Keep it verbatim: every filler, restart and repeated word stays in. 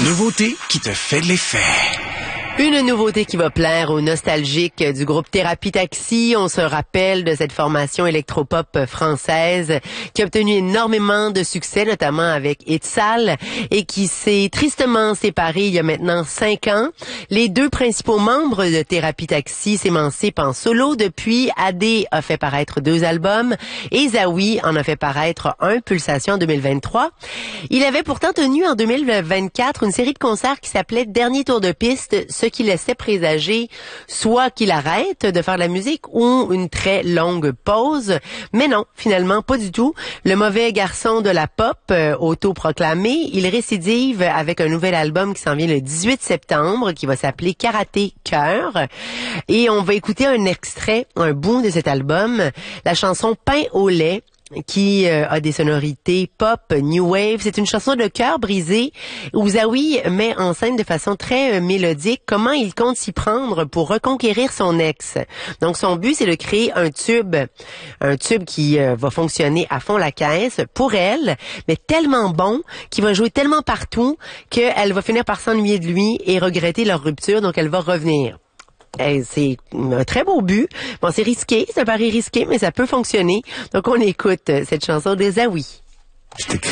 nouveauté qui te fait de l'effet. Une nouveauté qui va plaire aux nostalgiques du groupe Thérapie Taxi. On se rappelle de cette formation électropop française qui a obtenu énormément de succès, notamment avec Itzal, et qui s'est tristement séparée il y a maintenant cinq ans. Les deux principaux membres de Thérapie Taxi s'émancipent en solo depuis. Adé a fait paraître deux albums et Zawi en a fait paraître un, Pulsation en deux mille vingt-trois. Il avait pourtant tenu en deux mille vingt-quatre une série de concerts qui s'appelait Dernier tour de piste, ce qui laissait présager soit qu'il arrête de faire de la musique ou une très longue pause. Mais non, finalement, pas du tout. Le mauvais garçon de la pop, euh, autoproclamé, il récidive avec un nouvel album qui s'en vient le dix-huit septembre, qui va s'appeler Karaté Cœur. Et on va écouter un extrait, un bout de cet album, la chanson Pain au lait, qui euh, a des sonorités pop, new wave. C'est une chanson de cœur brisé où Zawi met en scène de façon très euh, mélodique comment il compte s'y prendre pour reconquérir son ex. Donc son but, c'est de créer un tube, un tube qui euh, va fonctionner à fond la caisse pour elle, mais tellement bon, qui va jouer tellement partout qu'elle va finir par s'ennuyer de lui et regretter leur rupture, donc elle va revenir. Eh, c'est un très beau but. Bon, c'est risqué, c'est un pari risqué, mais ça peut fonctionner. Donc, on écoute cette chanson de Zawi.